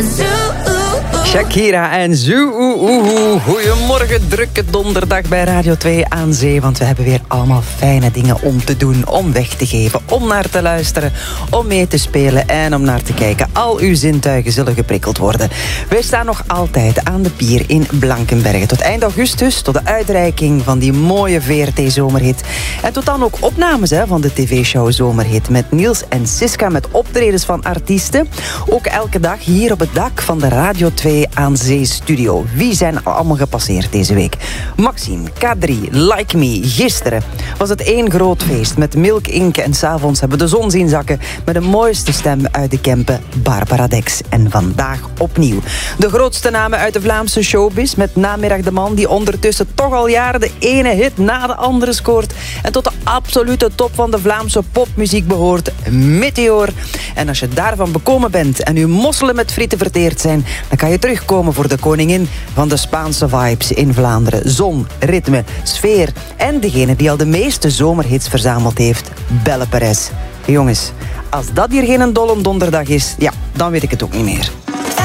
Shakira en Zoe. Goedemorgen, drukke donderdag bij Radio 2 aan Zee. Want we hebben weer allemaal fijne dingen om te doen, om weg te geven, om naar te luisteren, om mee te spelen en om naar te kijken. Al uw zintuigen zullen geprikkeld worden. Wij staan nog altijd aan de pier in Blankenberge. Tot eind augustus, tot de uitreiking van die mooie VRT-zomerhit. En tot dan ook opnames van de tv-show Zomerhit met Niels en Siska, met optredens van artiesten. Ook elke dag hier op het dak van de Radio 2 aan Zee studio. Wie zijn er allemaal gepasseerd deze week? Maxime, K3, Like Me. Gisteren was het één groot feest met Milk Inc. En 's avonds hebben we de zon zien zakken met de mooiste stem uit de Kempen, Barbara Dex. En vandaag opnieuw de grootste namen uit de Vlaamse showbiz met Namiddag de Man, die ondertussen toch al jaren de ene hit na de andere scoort en tot de absolute top van de Vlaamse popmuziek behoort, Meteor. En als je daarvan bekomen bent en uw mosselen met frieten verteerd zijn, dan kan je terugkomen voor de koningin van de Spaanse vibes in Vlaanderen. Zon, ritme, sfeer en degene die al de meeste zomerhits verzameld heeft, Belle Perez. Jongens, als dat hier geen dolle donderdag is, ja, dan weet ik het ook niet meer.